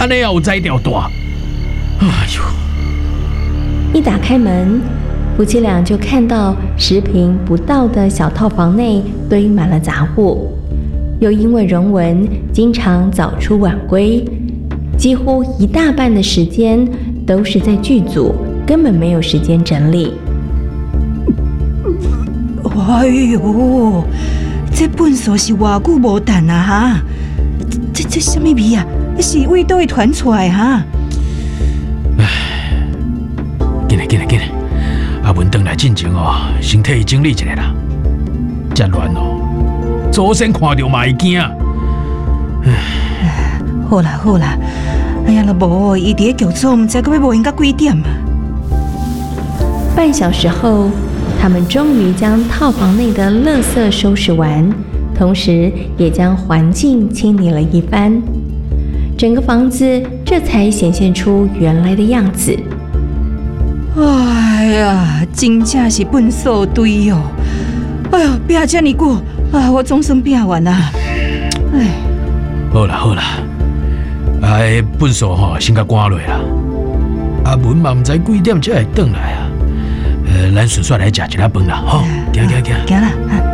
安尼也有栽掉大。哎呦！ 一打开门，夫妻俩就看到10平不到的小套房内堆满了杂物，又因为荣文经常早出晚归，几乎一大半的时间都是在剧组，根本没有时间整理。 哎呦，这粪扫是偌久无澹啊哈！这什么味啊？是胃都会传出来哈！ 唉，紧来！阿文回来进前哦，身体整理一下啦。这乱哦，祖先看到嘛会惊。 好啦，哎呀，若无伊伫个剧组，唔知阁要无闲到几点啊？ 半小时后，他们终于将套房内的垃圾收拾完，同时也将环境清理了一番，整个房子这才显现出原来的样子。 哎呀，真正是粪扫堆哦！哎呦，拼这么久啊，我总算拼完啦！哎， 好啦，粪扫吼先甲赶落啦。阿文嘛唔知几点才会转来啊。咱顺续来食一下饭啦，吼！行。 行啦。